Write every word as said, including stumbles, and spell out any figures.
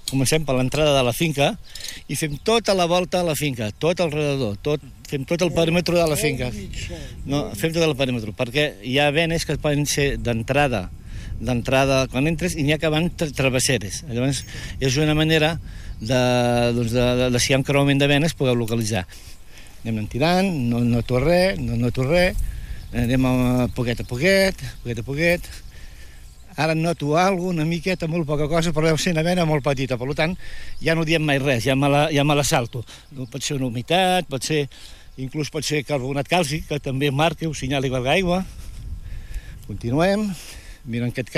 comencem per l'entrada de la finca i fem tota la volta a la finca, tot al redador, tot, fem tot el perímetre de la finca. No, fem tot el perímetre, perquè hi ha venes que poden ser d'entrada, d'entrada quan entres, i n'hi ha que van tra travesseres. Llavors, és una manera de, doncs de, de, de si hi ha un creuament de venes, podeu localitzar. Anem tirant, no noto res, no noto res, anem a poquet a poquet, poquet a poquet. Ara noto alguna una miqueta, molt poca cosa, però deu ser una vena molt petita, per tant, ja no diem mai res, ja me la, ja me la salto. Pot ser una humitat, pot ser, inclús pot ser carbonat càlcic, que també marca o senyala igual que aigua. Continuem, mira en aquest cas,